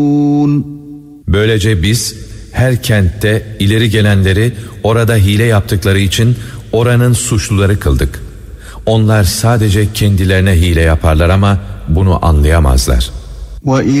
Böylece biz her kentte ileri gelenleri orada hile yaptıkları için oranın suçluları kıldık. Onlar sadece kendilerine hile yaparlar ama bunu anlayamazlar.